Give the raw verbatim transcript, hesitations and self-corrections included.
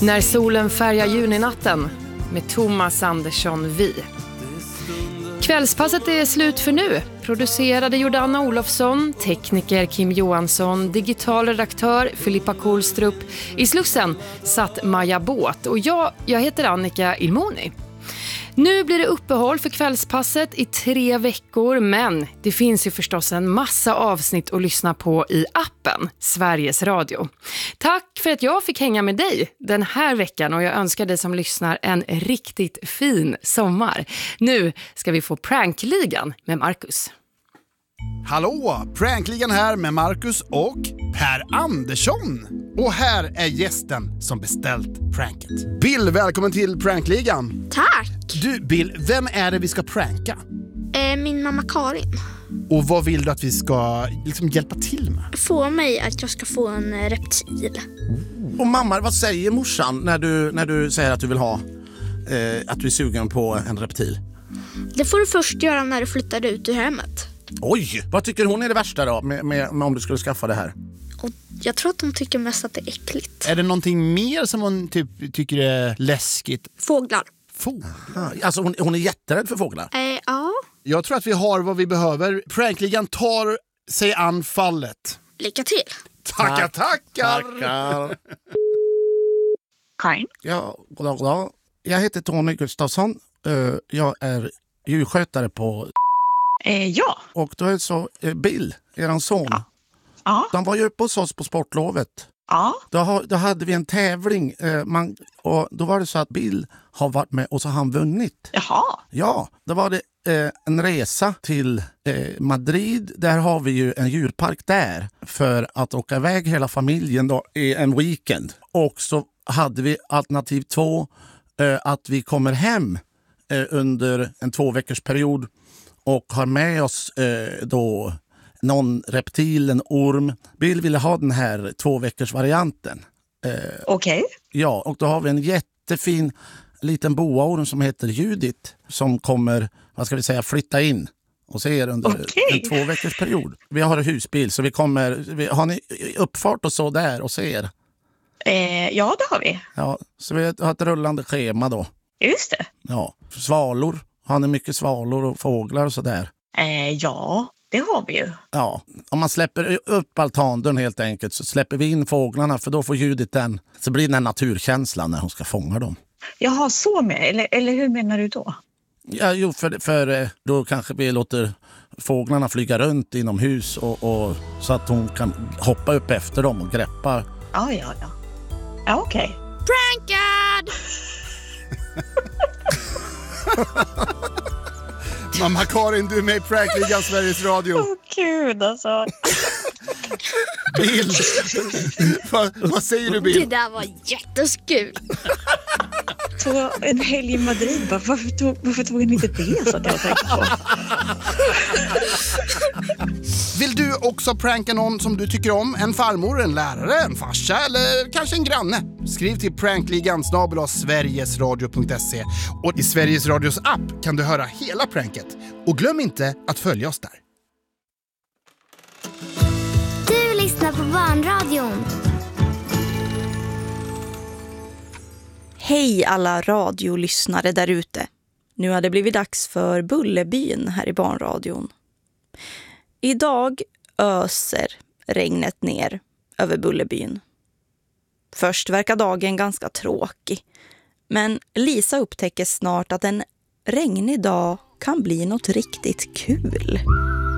När solen färgar juninatten med Thomas Andersson Vi. Kvällspasset är slut för nu. Producerade Jordanna Olofsson, tekniker Kim Johansson, digital redaktör Filippa Kohlstrup. I Slussen satt Maja Båt och jag, jag heter Annika Ilmoni. Nu blir det uppehåll för kvällspasset i tre veckor, men det finns ju förstås en massa avsnitt att lyssna på i appen Sveriges Radio. Tack för att jag fick hänga med dig den här veckan och jag önskar dig som lyssnar en riktigt fin sommar. Nu ska vi få Prankligan med Marcus. Hallå, Prankligan här med Marcus och Per Andersson. Och här är gästen som beställt pranket. Bill, välkommen till Prankligan. Tack! Du Bill, vem är det vi ska pranka? Eh, min mamma Karin. Och vad vill du att vi ska liksom hjälpa till med? Få mig att jag ska få en eh, reptil. Och mamma, vad säger morsan när du, när du säger att du vill ha eh, att du är sugen på en reptil? Det får du först göra när du flyttar ut ur hemmet. Oj, vad tycker hon är det värsta då med, med, med om du skulle skaffa det här? Och jag tror att de tycker mest att det är äckligt. Är det någonting mer som hon typ tycker är läskigt? Fåglar. Fåglar? Alltså hon, hon är jätterädd för fåglar. Eh, ja. Jag tror att vi har vad vi behöver. Prankligan tar sig an fallet. Lycka till. Tackar, tackar! Tackar. Karin? Ja, goddag, goddag. Jag heter Tony Gustafsson. Uh, jag är djurskötare på... Eh, ja. Och då är det så, uh, Bill, eran son. Ja. Ja. De var ju uppe hos oss på sportlovet. Ja. Då, har, då hade vi en tävling. Uh, man, och då var det så att Bill har varit med och så har han vunnit. Jaha. Ja, då var det eh, en resa till eh, Madrid. Där har vi ju en djurpark där för att åka iväg hela familjen då, i en weekend. Och så hade vi alternativ två eh, att vi kommer hem eh, under en två veckors period och har med oss eh, då någon reptil, en orm. Bill ville ha den här två veckors varianten. Eh, Okej. Okay. Ja, och då har vi en jättefin liten boaorm som heter Judith som kommer, vad ska vi säga, flytta in och se er under okay. en två veckors period. Vi har en husbil så vi kommer, vi, har ni uppfart och så där och ser? Eh, ja, det har vi. Ja, så vi har ett rullande schema då. Just det. Ja, svalor. Har ni mycket svalor och fåglar och så där? Eh, ja, det har vi ju. Ja, om man släpper upp altandörren helt enkelt så släpper vi in fåglarna för då får Judith den, så blir den naturkänslan när hon ska fånga dem. Jaha, så med. Eller, eller hur menar du då? Ja, jo, för, för då kanske vi låter fåglarna flyga runt inomhus och, och, så att hon kan hoppa upp efter dem och greppa. Ja, ja, ja. Ja, okej. Okay. Prankad! Mamma Karin, du är med i Prankligan Sveriges Radio. Åh oh, gud alltså. Bill, vad, vad säger du Bill? Det där var jätteskul. Så en helg i Madrid, varför tog, varför tog ni inte det så att jag tänkte på? Vill du också pranka någon som du tycker om? En farmor, en lärare, en farsa eller kanske en granne? Skriv till prankligan snabel-a sverigesradio punkt se och i Sveriges Radios app kan du höra hela pranket. Och glöm inte att följa oss där. Du lyssnar på Barnradion. Hej alla radiolyssnare där ute. Nu har det blivit dags för Bullerbyn här i Barnradion. Idag öser regnet ner över Bullerbyn. Först verkar dagen ganska tråkig. Men Lisa upptäcker snart att en regnig dag kan bli något riktigt kul.